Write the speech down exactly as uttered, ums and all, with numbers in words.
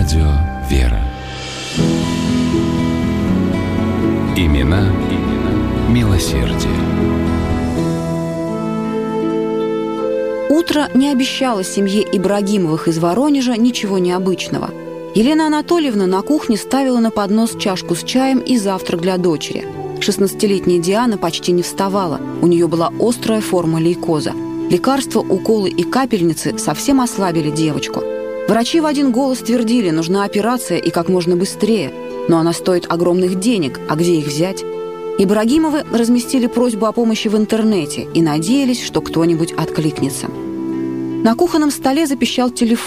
Радио «Вера». Имена, имена милосердия. Утро не обещало семье Ибрагимовых из Воронежа ничего необычного. Елена Анатольевна на кухне ставила на поднос чашку с чаем и завтрак для дочери. шестнадцатилетняя Диана почти не вставала. У нее была острая форма лейкоза. Лекарства, уколы и капельницы совсем ослабили девочку. Врачи в один голос твердили, нужна операция и как можно быстрее. Но она стоит огромных денег, а где их взять? Ибрагимовы разместили просьбу о помощи в интернете и надеялись, что кто-нибудь откликнется. На кухонном столе запищал телефон.